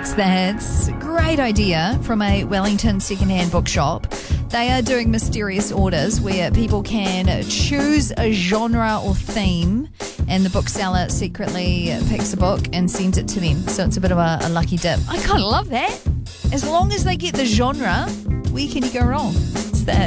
That's a great idea from a Wellington secondhand bookshop. They are doing mysterious orders where people can choose a genre or theme, and the bookseller secretly picks a book and sends it to them. So it's a bit of a lucky dip. I kind of love that. As long as they get the genre, where can you go wrong?